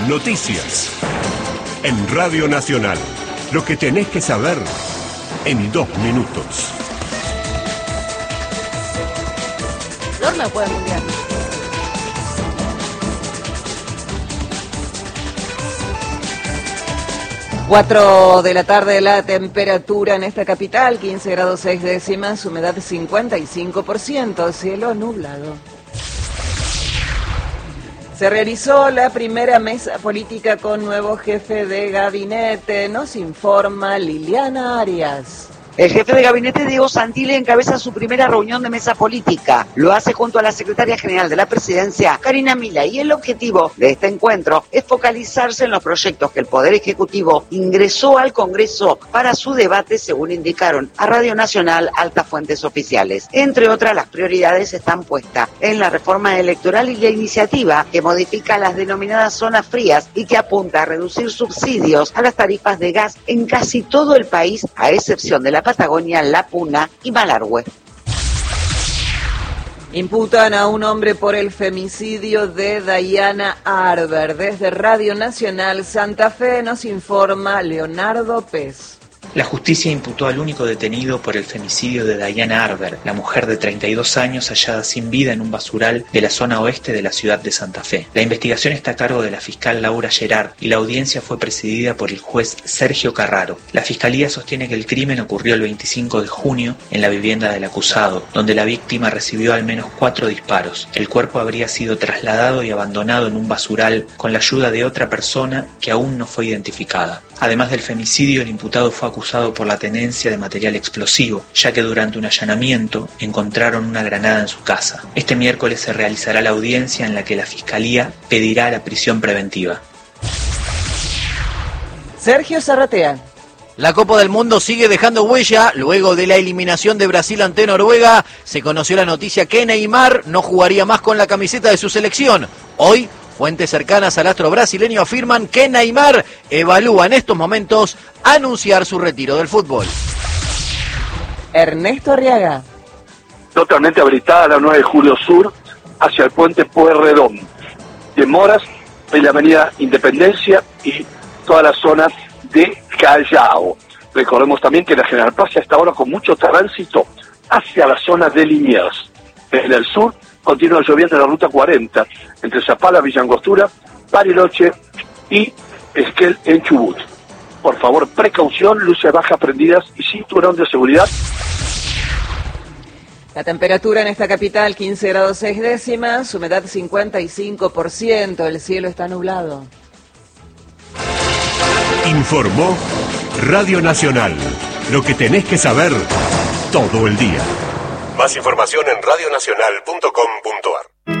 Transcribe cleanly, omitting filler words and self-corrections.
Noticias. En Radio Nacional. Lo que tenés que saber en 2 minutos. Norma puede mundial. Cuatro de la tarde, la temperatura en esta capital, 15 grados 6 décimas, humedad 55%, cielo nublado. Se realizó la primera mesa política con nuevo jefe de gabinete, nos informa Liliana Arias. El jefe de gabinete, Diego Santilli, encabeza su primera reunión de mesa política. Lo hace junto a la secretaria general de la presidencia, Karina Milei, y el objetivo de este encuentro es focalizarse en los proyectos que el Poder Ejecutivo ingresó al Congreso para su debate, según indicaron a Radio Nacional altas fuentes oficiales. Entre otras, las prioridades están puestas en la reforma electoral y la iniciativa que modifica las denominadas zonas frías y que apunta a reducir subsidios a las tarifas de gas en casi todo el país, a excepción de la Patagonia, La Puna y Malargüe. Imputan a un hombre por el femicidio de Dayana Arber. Desde Radio Nacional Santa Fe nos informa Leonardo Pez. La justicia imputó al único detenido por el femicidio de Dayana Arber, la mujer de 32 años hallada sin vida en un basural de la zona oeste de la ciudad de Santa Fe. La investigación está a cargo de la fiscal Laura Gerard y la audiencia fue presidida por el juez Sergio Carraro. La fiscalía sostiene que el crimen ocurrió el 25 de junio en la vivienda del acusado, donde la víctima recibió al menos 4 disparos. El cuerpo habría sido trasladado y abandonado en un basural con la ayuda de otra persona que aún no fue identificada. Además del femicidio, el imputado fue acusado por la tenencia de material explosivo, ya que durante un allanamiento encontraron una granada en su casa. Este miércoles se realizará la audiencia en la que la Fiscalía pedirá la prisión preventiva. Sergio Zarratea. La Copa del Mundo sigue dejando huella. Luego de la eliminación de Brasil ante Noruega, se conoció la noticia que Neymar no jugaría más con la camiseta de su selección. Hoy, fuentes cercanas al astro brasileño afirman que Neymar evalúa en estos momentos anunciar su retiro del fútbol. Ernesto Arriaga. Totalmente habilitada la 9 de Julio Sur hacia el puente Pueyrredón. Demoras en la avenida Independencia y toda la zona de Callao. Recordemos también que la General Paz está ahora con mucho tránsito hacia la zona de Liniers. En el sur continúa lloviendo en la ruta 40, entre Zapala, Villa Angostura, Bariloche y Esquel en Chubut. Por favor, precaución, luces bajas prendidas y cinturón de seguridad. La temperatura en esta capital, 15 grados 6 décimas, humedad 55%, el cielo está nublado. Informó Radio Nacional. Lo que tenés que saber todo el día. Más información en radionacional.com.ar.